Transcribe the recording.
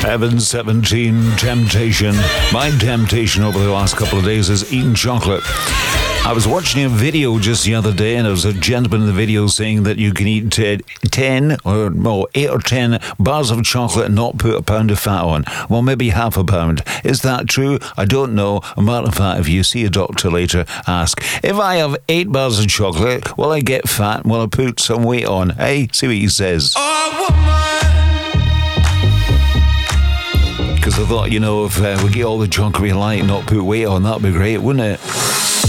Evan 17, temptation. My temptation over the last couple of days is eating chocolate. I was watching a video just the other day, and there was a gentleman in the video saying that you can eat 10 or 8 or 10 bars of chocolate and not put a pound of fat on. Well, maybe half a pound. Is that true? I don't know. A matter of fact, if you see a doctor later, ask, if I have 8 bars of chocolate, will I get fat? Will I put some weight on? Hey, see what he says. Because I thought, if we get all the chocolate we like and not put weight on, that'd be great, wouldn't it?